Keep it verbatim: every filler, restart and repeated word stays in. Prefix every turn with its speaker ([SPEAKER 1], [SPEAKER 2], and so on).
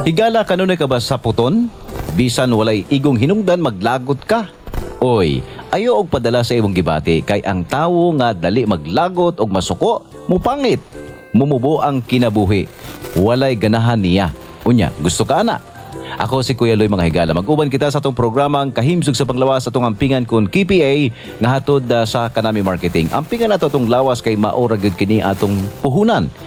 [SPEAKER 1] Higala kanunay ka ba sa puton? Bisan walay igong hinungdan maglagot ka. Oy, ayo og padala sa imong gibati kay ang tawo nga dali maglagot og masuko, mupangit. Mumubo ang kinabuhi. Walay ganahan niya. Unya, gusto ka ana? Ako si Kuya Loy mga higala. Mag-uban kita sa atong programang kahimsog sa panglawas sa atong ampingan kun K P A nga hatod uh, sa Kanami Marketing. Ampingan nato atong lawas kay maura gyud kini atong puhunan.